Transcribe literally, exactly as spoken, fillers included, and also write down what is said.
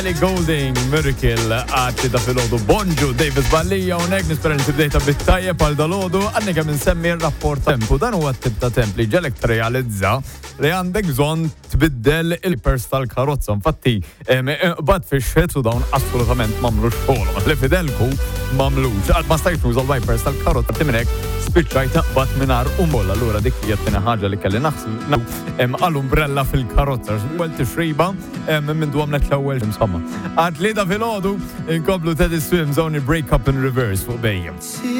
Ellie Goulding, Miracle, għadti da fil-ħodu Bonġu, David Ballija, unek nispera li tibdejta bit-tajjeb għal dal-ħodu, għanni kemm nsemmi il-rapport tempu, dan huwa t-tib ta' temp li ġelek t-realizza li għandek bżonn tbiddel il-pers tal-karozza. Infatti, bad fi xħetu dawn assolutament mamlux xogħol, li fidelku mamlux, għad ma stajt nuża l-wipers tal-karozza timmek spiċċajta bat minar umbolla, allura dik jettina ħaġa li kelli naħsbu għall-umbrella fil-karozza, għal t-xriba minn dwamnet l-ewwel insomma. Għad li da fil-ħodu, inkoblu Teddy Swims, only break up in reverse fuq bejjem.